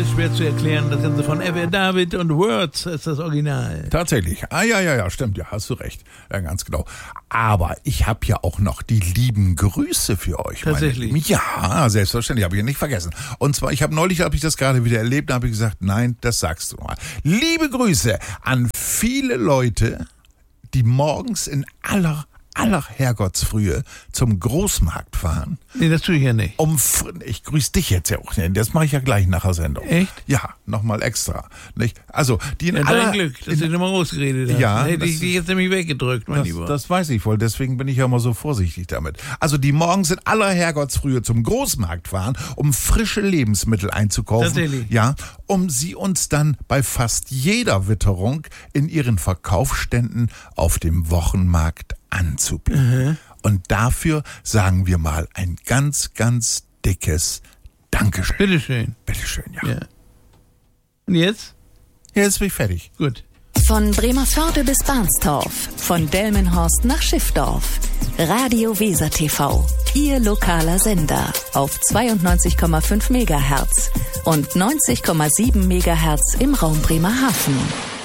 ist schwer zu erklären. Das Ganze von F.R. David und Words ist das Original. Tatsächlich. Ja, stimmt. Ja, hast du recht. Ja, ganz genau. Aber ich habe ja auch noch die lieben Grüße für euch. Tatsächlich? Ja, selbstverständlich. Habe ich ja nicht vergessen. Und zwar, neulich habe ich das gerade wieder erlebt, da habe ich gesagt, nein, das sagst du mal. Liebe Grüße an viele Leute, die morgens in aller Herrgottsfrühe zum Großmarkt fahren. Nee, das tue ich ja nicht. Ich grüße dich jetzt ja auch. Das mache ich ja gleich nach der Sendung. Echt? Ja, nochmal extra. Nicht? Also, die in dein Glück, dass du nochmal rausgeredet hast. Ja, hätte ich dich jetzt nämlich weggedrückt, mein Lieber. Das weiß ich wohl, deswegen bin ich ja immer so vorsichtig damit. Also, die morgens in aller Herrgottsfrühe zum Großmarkt fahren, um frische Lebensmittel einzukaufen. Tatsächlich. Ja, um sie uns dann bei fast jeder Witterung in ihren Verkaufsständen auf dem Wochenmarkt anzubieten. Und dafür sagen wir mal ein ganz, ganz dickes Dankeschön. Bitteschön. Bitteschön, ja. Und jetzt? Jetzt bin ich fertig. Gut. Von Bremervörde bis Barnstorf, von Delmenhorst nach Schiffdorf. Radio Weser TV, Ihr lokaler Sender auf 92,5 MHz und 90,7 MHz im Raum Bremerhaven.